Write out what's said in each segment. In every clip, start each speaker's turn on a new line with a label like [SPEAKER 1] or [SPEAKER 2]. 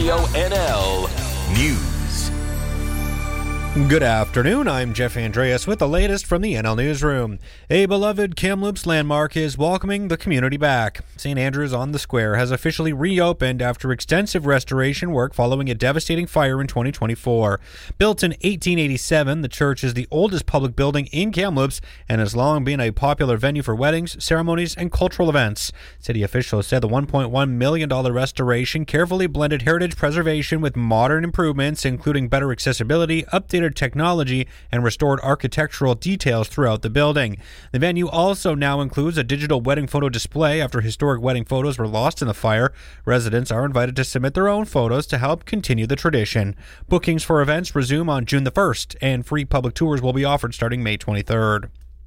[SPEAKER 1] Radio NL News.
[SPEAKER 2] Good afternoon, I'm Jeff Andreas with the latest from the NL Newsroom. A beloved Kamloops landmark is welcoming the community back. St. Andrew's on the Square has officially reopened after extensive restoration work following a devastating fire in 2024. Built in 1887, the church is the oldest public building in Kamloops and has long been a popular venue for weddings, ceremonies, and cultural events. City officials said the $1.1 million restoration carefully blended heritage preservation with modern improvements, including better accessibility, updated technology, and restored architectural details throughout the building. The venue also now includes a digital wedding photo display after historic wedding photos were lost in the fire. Residents are invited to submit their own photos to help continue the tradition. Bookings for events resume on June the 1st, and free public tours will be offered starting May 23rd.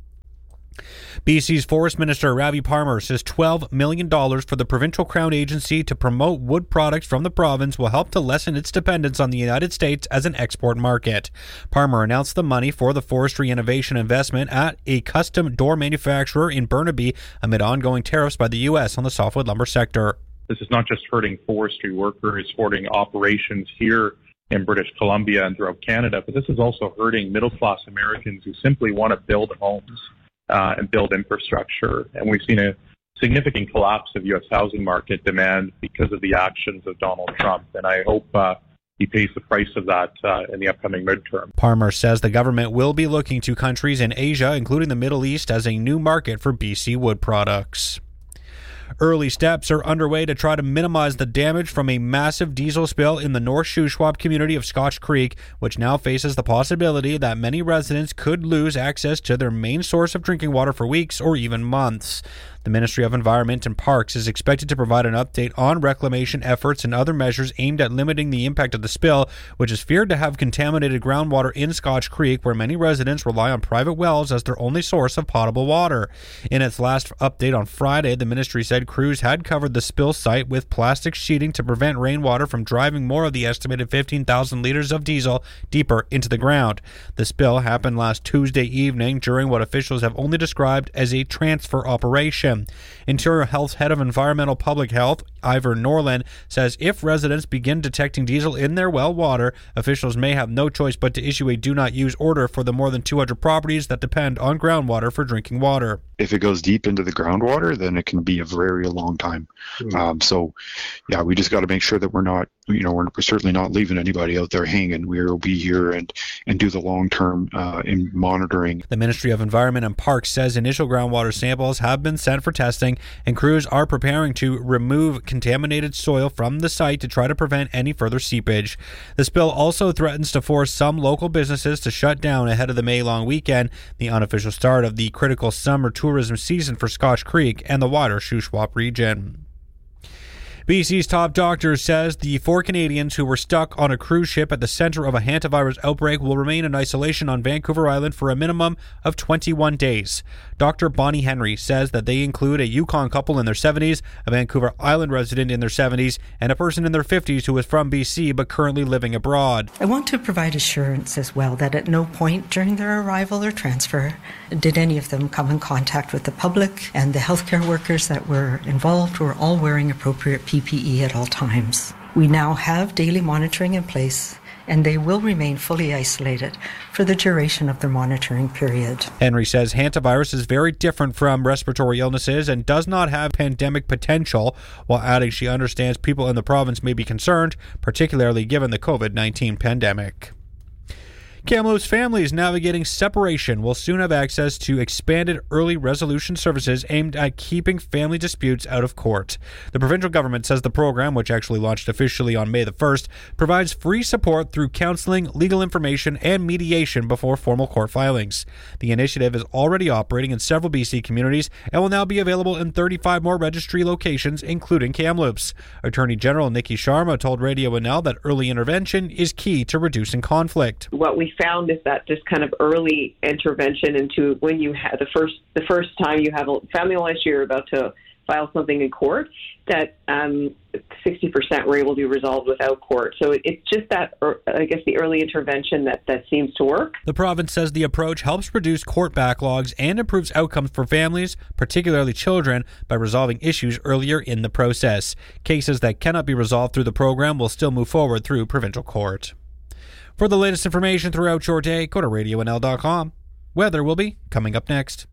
[SPEAKER 2] BC's Forest Minister Ravi Parmar says $12 million for the Provincial Crown Agency to promote wood products from the province will help to lessen its dependence on the United States as an export market. Parmar announced the money for the forestry innovation investment at a custom door manufacturer in Burnaby amid ongoing tariffs by the U.S. on the softwood lumber sector.
[SPEAKER 3] This is not just hurting forestry workers, hurting operations here in British Columbia and throughout Canada, but this is also hurting middle-class Americans who simply want to build homes and build infrastructure. And we've seen a significant collapse of U.S. housing market demand because of the actions of Donald Trump. And I hope he pays the price of that in the upcoming midterm.
[SPEAKER 2] Parmar says the government will be looking to countries in Asia, including the Middle East, as a new market for BC wood products. Early steps are underway to try to minimize the damage from a massive diesel spill in the North Shuswap community of Scotch Creek, which now faces the possibility that many residents could lose access to their main source of drinking water for weeks or even months. The Ministry of Environment and Parks is expected to provide an update on reclamation efforts and other measures aimed at limiting the impact of the spill, which is feared to have contaminated groundwater in Scotch Creek, where many residents rely on private wells as their only source of potable water. In its last update on Friday, the ministry said crews had covered the spill site with plastic sheeting to prevent rainwater from driving more of the estimated 15,000 liters of diesel deeper into the ground. The spill happened last Tuesday evening during what officials have only described as a transfer operation. Interior Health's head of environmental public health, Ivor Norland, says if residents begin detecting diesel in their well water, officials may have no choice but to issue a do not use order for the more than 200 properties that depend on groundwater for drinking water.
[SPEAKER 4] If it goes deep into the groundwater, then it can be a very long time. We just got to make sure that we're certainly not leaving anybody out there hanging. We'll be here and do the long-term in monitoring.
[SPEAKER 2] The Ministry of Environment and Parks says initial groundwater samples have been sent for testing, and crews are preparing to remove contaminated soil from the site to try to prevent any further seepage. The spill also threatens to force some local businesses to shut down ahead of the May long weekend, the unofficial start of the critical summer tourism season for Scotch Creek and the wider Shuswap region. BC's top doctor says the 4 Canadians who were stuck on a cruise ship at the center of a hantavirus outbreak will remain in isolation on Vancouver Island for a minimum of 21 days. Dr. Bonnie Henry says that they include a Yukon couple in their 70s, a Vancouver Island resident in their 70s, and a person in their 50s who is from BC but currently living abroad.
[SPEAKER 5] I want to provide assurance as well that at no point during their arrival or transfer did any of them come in contact with the public, and the healthcare workers that were involved were all wearing appropriate PPE at all times. We now have daily monitoring in place, and they will remain fully isolated for the duration of their monitoring period.
[SPEAKER 2] Henry says hantavirus is very different from respiratory illnesses and does not have pandemic potential, while adding she understands people in the province may be concerned, particularly given the COVID-19 pandemic. Kamloops families navigating separation will soon have access to expanded early resolution services aimed at keeping family disputes out of court. The provincial government says the program, which actually launched officially on May the 1st, provides free support through counseling, legal information, and mediation before formal court filings. The initiative is already operating in several BC communities and will now be available in 35 more registry locations, including Kamloops. Attorney General Nikki Sharma told Radio NL that early intervention is key to reducing conflict.
[SPEAKER 6] What we found is that this kind of early intervention into when you have the first time you have a family unless you're about to file something in court, that 60% were able to be resolved without court. So it's just that, I guess, the early intervention that seems to work.
[SPEAKER 2] The province says the approach helps reduce court backlogs and improves outcomes for families, particularly children, by resolving issues earlier in the process. Cases that cannot be resolved through the program will still move forward through provincial court. For the latest information throughout your day, go to RadioNL.com. Weather will be coming up next.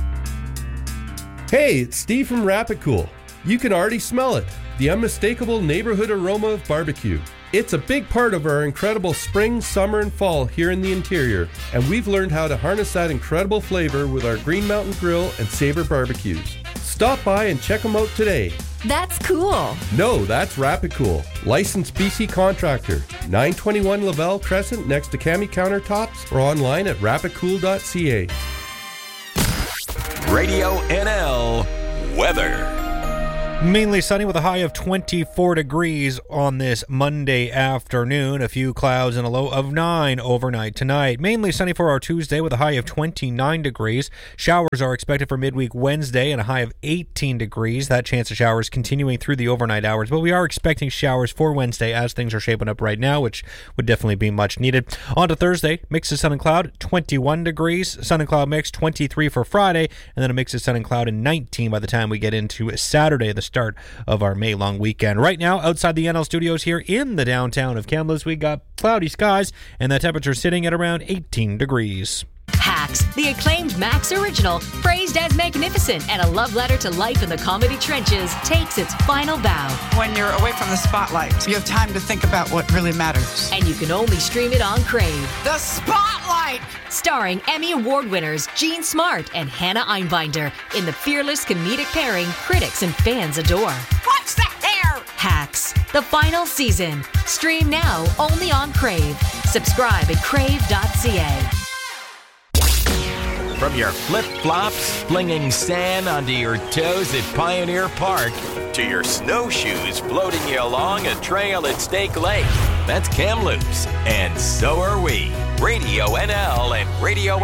[SPEAKER 7] Hey, it's Steve from Rapid Cool. You can already smell it, the unmistakable neighborhood aroma of barbecue. It's a big part of our incredible spring, summer, and fall here in the interior, and we've learned how to harness that incredible flavor with our Green Mountain Grill and Sabre barbecues. Stop by and check them out today.
[SPEAKER 8] That's cool.
[SPEAKER 7] No, that's Rapid Cool. Licensed BC contractor. 921 Lavelle Crescent next to Cami Countertops or online at rapidcool.ca.
[SPEAKER 1] Radio NL weather.
[SPEAKER 2] Mainly sunny with a high of 24 degrees on this Monday afternoon. A few clouds and a low of 9 overnight tonight. Mainly sunny for our Tuesday with a high of 29 degrees. Showers are expected for midweek Wednesday and a high of 18 degrees. That chance of showers continuing through the overnight hours. But we are expecting showers for Wednesday as things are shaping up right now, which would definitely be much needed. On to Thursday, mix of sun and cloud, 21 degrees. Sun and cloud mix, 23 for Friday. And then a mix of sun and cloud and 19 by the time we get into Saturday, the start of our May long weekend. Right now, outside the NL studios here in the downtown of Kamloops, we got cloudy skies and the temperature sitting at around 18 degrees.
[SPEAKER 8] Hacks, the acclaimed Max original, praised as magnificent and a love letter to life in the comedy trenches, takes its final bow.
[SPEAKER 9] When you're away from the spotlight, you have time to think about what really matters.
[SPEAKER 8] And you can only stream it on Crave.
[SPEAKER 9] The Spotlight!
[SPEAKER 8] Starring Emmy Award winners Jean Smart and Hannah Einbinder in the fearless comedic pairing critics and fans adore.
[SPEAKER 9] What's the hair?
[SPEAKER 8] Hacks, the final season. Stream now only on Crave. Subscribe at crave.ca.
[SPEAKER 1] From your flip-flops flinging sand onto your toes at Pioneer Park to your snowshoes floating you along a trail at Stake Lake, that's Kamloops, and so are we. Radio NL and Radio